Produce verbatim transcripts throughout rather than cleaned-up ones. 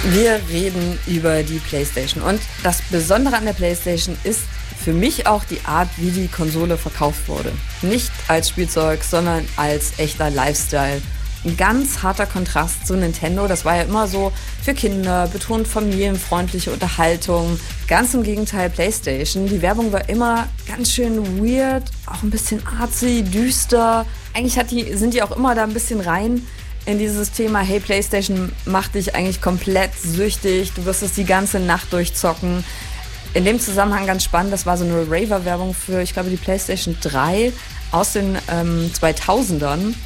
Wir reden über die PlayStation. Und das Besondere an der PlayStation ist für mich auch die Art, wie die Konsole verkauft wurde. Nicht als Spielzeug, sondern als echter Lifestyle. Ein ganz harter Kontrast zu Nintendo. Das war ja immer so für Kinder, betont familienfreundliche Unterhaltung. Ganz im Gegenteil PlayStation. Die Werbung war immer ganz schön weird, auch ein bisschen artsy, düster. Eigentlich hat die, sind die auch immer da ein bisschen rein in dieses Thema, hey, PlayStation macht dich eigentlich komplett süchtig, du wirst es die ganze Nacht durchzocken. In dem Zusammenhang ganz spannend, das war so eine Raver-Werbung für, ich glaube, die PlayStation drei aus den ähm, zweitausendern.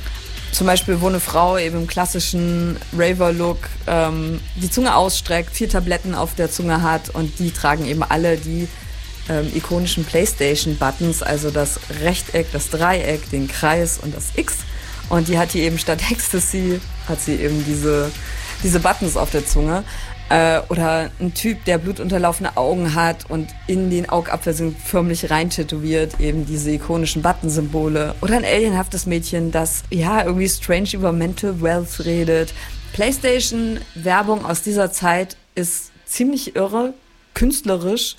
Zum Beispiel, wo eine Frau eben im klassischen Raver-Look ähm, die Zunge ausstreckt, vier Tabletten auf der Zunge hat und die tragen eben alle die ähm, ikonischen PlayStation-Buttons, also das Rechteck, das Dreieck, den Kreis und das X. Und die hat hier eben statt Ecstasy, hat sie eben diese, diese Buttons auf der Zunge. Äh, oder ein Typ, der blutunterlaufene Augen hat und in den Augapfel sind förmlich rein tätowiert, eben diese ikonischen Button-Symbole. Oder ein alienhaftes Mädchen, das ja irgendwie strange über Mental Wealth redet. PlayStation-Werbung aus dieser Zeit ist ziemlich irre, künstlerisch.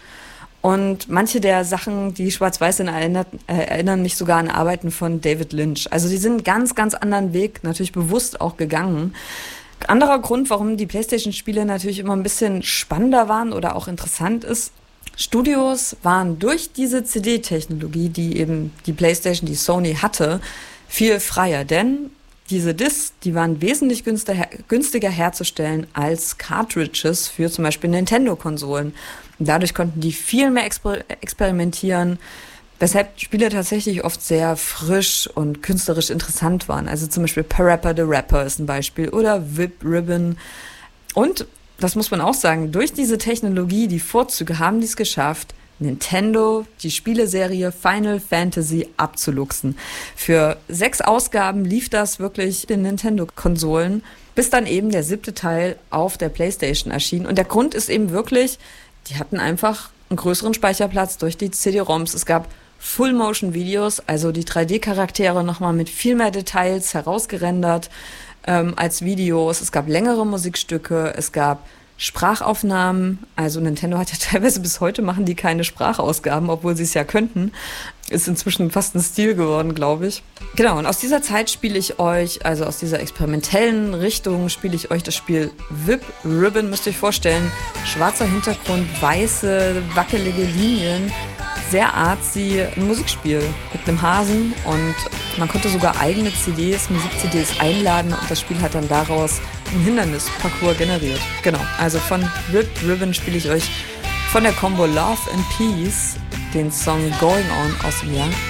Und manche der Sachen, die schwarz-weiß sind, erinnert, äh, erinnern mich sogar an Arbeiten von David Lynch. Also die sind einen ganz, ganz anderen Weg, natürlich bewusst auch gegangen. Anderer Grund, warum die PlayStation-Spiele natürlich immer ein bisschen spannender waren oder auch interessant ist, Studios waren durch diese C D-Technologie, die eben die PlayStation, die Sony hatte, viel freier. Denn diese Discs, die waren wesentlich günstiger, günstiger herzustellen als Cartridges für zum Beispiel Nintendo-Konsolen. Dadurch konnten die viel mehr exper- experimentieren, weshalb Spiele tatsächlich oft sehr frisch und künstlerisch interessant waren. Also zum Beispiel Parappa the Rapper ist ein Beispiel oder Whip Ribbon. Und, das muss man auch sagen, durch diese Technologie, die Vorzüge, haben die es geschafft, Nintendo die Spieleserie Final Fantasy abzuluxen. Für sechs Ausgaben lief das wirklich in Nintendo-Konsolen, bis dann eben der siebte Teil auf der PlayStation erschien. Und der Grund ist eben wirklich, die hatten einfach einen größeren Speicherplatz durch die C D-ROMs. Es gab Full-Motion-Videos, also die drei D-Charaktere nochmal mit viel mehr Details herausgerendert ähm, als Videos. Es gab längere Musikstücke, es gab Sprachaufnahmen. Also Nintendo hat ja teilweise bis heute machen die keine Sprachausgaben, obwohl sie es ja könnten. Ist inzwischen fast ein Stil geworden, glaube ich. Genau, und aus dieser Zeit spiele ich euch, also aus dieser experimentellen Richtung spiele ich euch das Spiel Whip Ribbon, müsst ihr euch vorstellen. Schwarzer Hintergrund, weiße, wackelige Linien, sehr artsy, ein Musikspiel mit einem Hasen und man konnte sogar eigene C Ds, Musik-C Ds einladen und das Spiel hat dann daraus ein Hindernisparcours generiert. Genau, also von Whip Ribbon spiele ich euch von der Combo Love and Peace den Song Going On aus dem Jahr